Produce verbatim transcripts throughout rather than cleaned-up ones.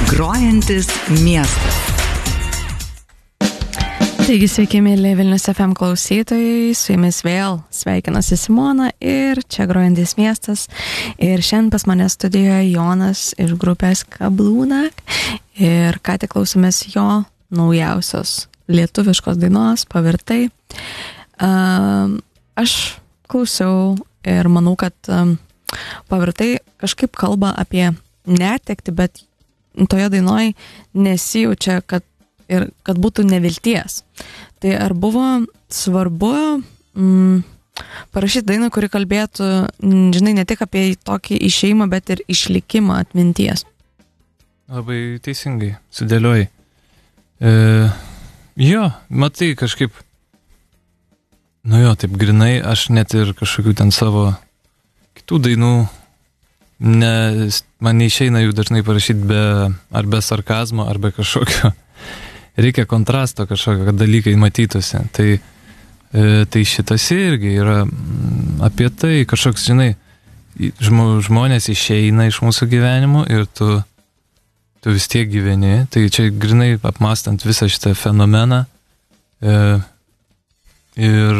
Grojantis miestas. Taigi sveiki, mėly Vilnius F M klausytojai, su jumis vėl sveikinasi Simona ir čia Grojantis miestas. Ir šiandien pas mane studijoje Jonas iš grupės Kablūnak ir ką tik klausomės jo naujausios lietuviškos dainos Pavirtai. Um, aš klausiau ir manau, kad um, Pavirtai kažkaip kalba apie netektį, bet toje dainoje nesijaučia, kad ir kad būtų nevilties. Tai ar buvo svarbu mm, parašyti dainą, kuri kalbėtų, žinai, ne tik apie tokį išėjimą, bet ir išlikimą atminties? Labai teisingai sudėliojai. E, jo, matai, kažkaip, nu jo, taip grinai, aš net ir kažkokių ten savo kitų dainų, ne, man neišeina jų dažnai parašyti be, ar be sarkazmo, ar be kažkokio. Reikia kontrasto kažkokio, kad dalykai matytųsi. Tai, e, tai šitas irgi yra apie tai, kažkoks, žinai, žmo, žmonės išeina iš mūsų gyvenimo ir tu, tu vis tiek gyveni. Tai čia grinai apmastant visą šitą fenomeną. E, ir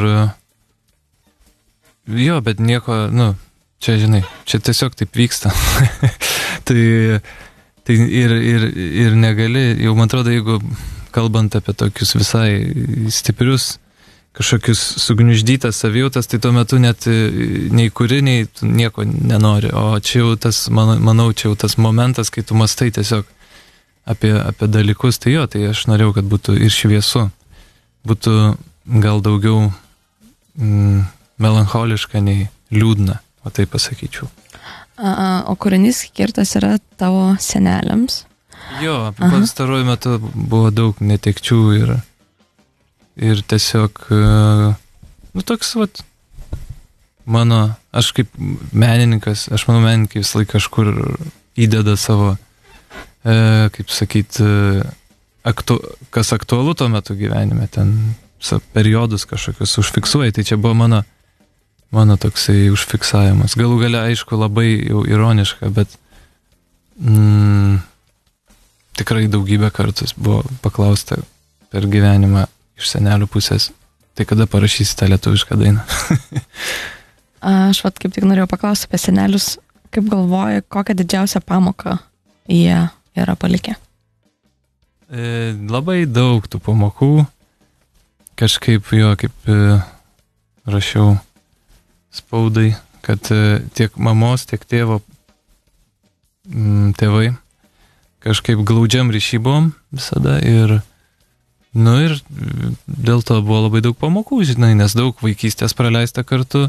jo, bet nieko, nu, čia, žinai, čia tiesiog taip vyksta. tai, tai ir, ir, ir negali, jau man atrodo, jeigu kalbant apie tokius visai stiprius, kažkokius sugniuždytas savijautas, tai tuo metu net nei kūriniai nieko nenori. O čia jau tas, manau, čia jau tas momentas, kai tu mastai tiesiog apie, apie dalykus. Tai jo, tai aš norėjau, kad būtų ir šviesu. Būtų gal daugiau mm, melancholiška nei liūdna, o tai pasakyčiau. A, o kūrinys skirtas yra tavo seneliams? Jo, pastaruoju metu buvo daug netekčių ir, ir tiesiog, nu toks, vat, mano, aš kaip menininkas, aš manau, menininkai vis laik kažkur įdeda savo, e, kaip sakyt, aktu, kas aktualu tuo metu gyvenime, ten periodus kažkokius užfiksuoja, tai čia buvo mano, mano toksai užfiksavimas. Galų gale, aišku, labai jau ironiška, bet mm, tikrai daugybę kartus buvo paklausta per gyvenimą iš senelių pusės, tai kada parašysi tą lietuvišką dainą? Aš vat kaip tik norėjau paklausti apie senelius, kaip galvoji, kokią didžiausią pamoką jie yra palikę? E, labai daug tų pamokų, kažkaip jo, kaip e, rašiau spaudai, kad e, tiek mamos, tiek tėvo m, tėvai kažkaip glaudžiam ryšį buvom visada ir, nu ir dėl to buvo labai daug pamokų, žinai, nes daug vaikystės praleista kartu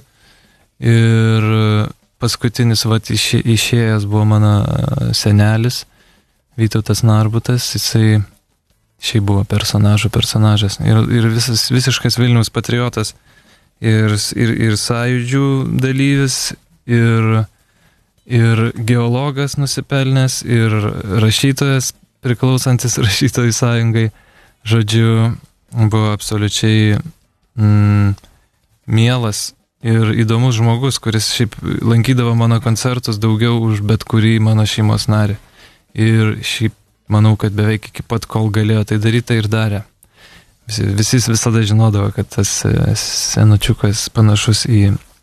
ir paskutinis, vat, išė, išėjęs buvo mano senelis, Vytautas Narbutas, jisai šiaip buvo personažų personažas ir, ir visas, visiškas Vilniaus patriotas ir, ir, ir sąjūdžių dalyvis ir ir geologas nusipelnęs, ir rašytojas priklausantis rašytojų sąjungai, žodžiu, buvo absoliučiai mm, mielas ir įdomus žmogus, kuris šiaip lankydavo mano koncertus daugiau už bet kurį mano šeimos narį. Ir šiaip manau, kad beveik iki pat kol galėjo tai daryti, tai ir darė. Visi, visi visada žinodavo, kad tas senučiukas panašus į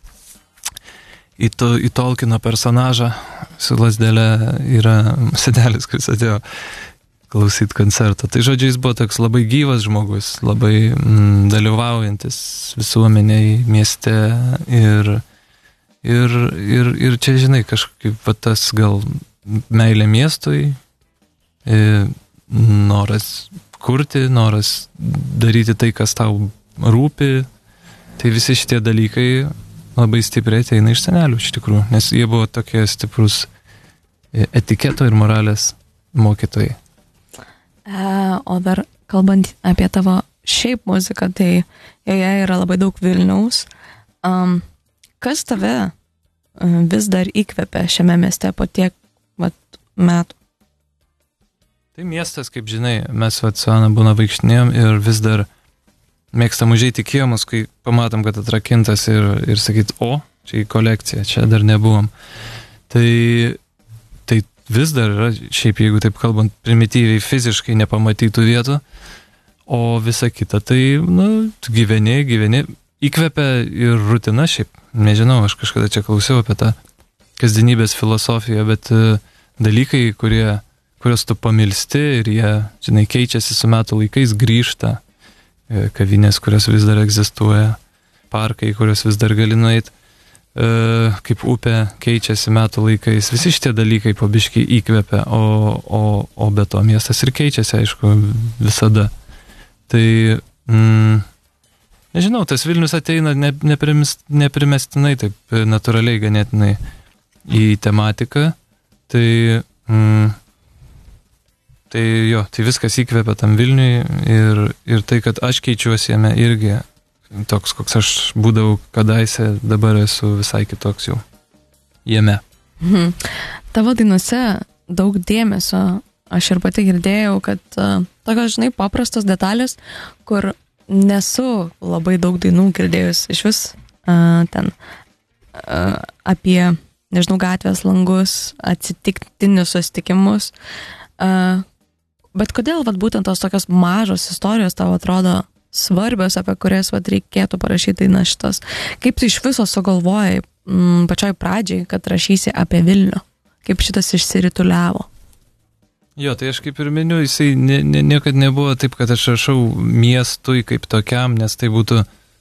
Į, to, į Tolkieno personažą su lasdelė yra senelis, kuris atėjo klausyti koncertą. Tai žodžiu, jis buvo toks labai gyvas žmogus, labai mm, dalyvaujantis visuomeniai mieste ir, ir, ir, ir čia, žinai, kažkaip va, tas gal meilė miestui, e, noras kurti, noras daryti tai, kas tau rūpi, tai visi šitie dalykai labai stipriai ateina iš senelių, iš tikrųjų, nes jie buvo tokie stiprus etiketo ir moralės mokytojai. E, o dar kalbant apie tavo šiaip muziką, tai joje yra labai daug Vilniaus. Um, kas tave vis dar įkvepia šiame mieste po tiek vat, metų? Tai miestas, kaip žinai, mes vat, su Ana būna vaikštinėjom ir vis dar mėgstam užeiti į kiemus, kai pamatom, kad atrakintas ir, ir sakyt, o, čia į kolekciją, čia dar nebuvom. Tai, tai vis dar yra, šiaip jeigu taip kalbant, primityviai fiziškai nepamatytų vietų, o visa kita tai, nu, tu gyveni, gyveni, įkvepia ir rutina šiaip. Nežinau, aš kažkada čia klausiau apie tą kasdienybės filosofiją, bet uh, dalykai, kurie, kurios tu pamilsti ir jie, žinai, keičiasi su metų laikais, grįžta, uh, kavinės, kurios vis dar egzistuoja, parkai, kurios vis dar gali nueiti, uh, kaip upė keičiasi metų laikais. Visi šitie dalykai po biškį įkvepia, o, o, o be to miestas ir keičiasi, aišku, visada. Tai... Mm, Nežinau, tas Vilnius ateina ne, neprimis, neprimestinai, taip natūraliai ganėtinai į tematiką, tai, mm, tai jo, tai viskas įkvepia tam Vilniui ir, ir tai, kad aš keičiuosi jame irgi toks, koks aš būdavau kadaise, dabar esu visai kitoks jau jame. Mhm. Tavo dainuose daug dėmesio, aš ir pati girdėjau, kad uh, tokios, žinai, paprastos detalės, kur nesu labai daug dainų girdėjus iš vis uh, ten uh, apie, nežinau, gatvės langus, atsitiktinius susitikimus. Uh, bet kodėl vat, būtent tos tokios mažos istorijos tau atrodo svarbios, apie kurias vat, reikėtų parašyti dainas šitas? Kaip tu iš viso sugalvojai m, pačioj pradžiai, kad rašysi apie Vilnių? Kaip šitas išsirituliavo? Jo, tai aš kaip ir miniu, jisai ne, ne, niekad nebuvo taip, kad aš rašau miestui kaip tokiam, nes tai būtų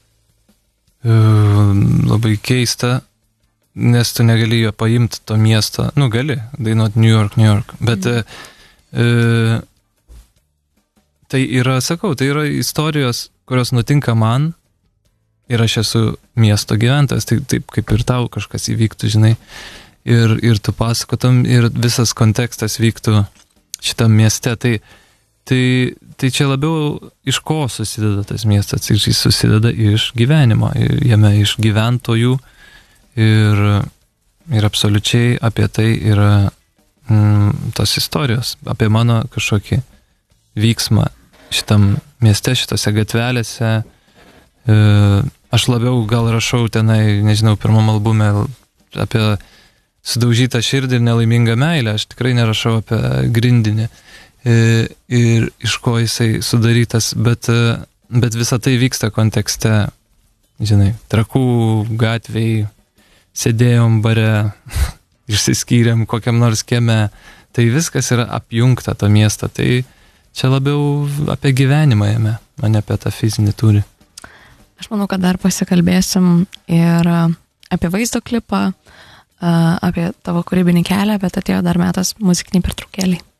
uh, labai keista, nes tu negali jo paimti to miesto. Nu, gali dainuoti New York, New York, bet mm. uh, tai yra, sakau, tai yra istorijos, kurios nutinka man ir aš esu miesto gyventojas, tai taip kaip ir tau kažkas įvyktų, žinai, ir, ir tu pasakotum ir visas kontekstas vyktų šitam mieste, tai, tai, tai čia labiau iš ko susideda tas miestas, ir jis susideda iš gyvenimo, jame iš gyventojų ir, ir absoliučiai apie tai yra mm, tos istorijos, apie mano kažkokį vyksmą šitam mieste, šitose gatvelėse. E, aš labiau gal rašau tenai, nežinau, pirmam albume apie sudaužytą širdį ir nelaimingą meilę, aš tikrai nerašau apie grindinį ir, ir iš ko jisai sudarytas, bet, bet visa tai vyksta kontekste, žinai, Trakų gatvėj, sėdėjom bare, išsiskyrėm kokiam nors kieme, tai viskas yra apjungta to miesto, tai čia labiau apie gyvenimą jame, o ne apie tą fizinį tūrį. Aš manau, kad dar pasikalbėsim ir apie vaizdo klipą, apie tavo kūrybinį kelią, bet atėjo dar metas muzikiniai pertraukėliai.